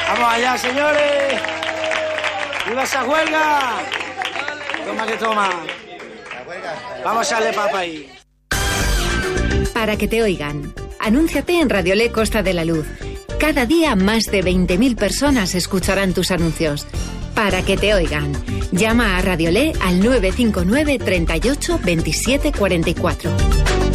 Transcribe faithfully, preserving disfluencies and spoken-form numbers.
Vamos allá, señores. ¡Viva esa huelga! Toma que toma. Vamos a echarle papa ahí. Para que te oigan. Anúnciate en Radiolé Costa de la Luz. Cada día más de veinte mil personas escucharán tus anuncios. Para que te oigan. Llama a Radiolé al nueve cinco nueve, treinta y ocho, veintisiete cuarenta y cuatro.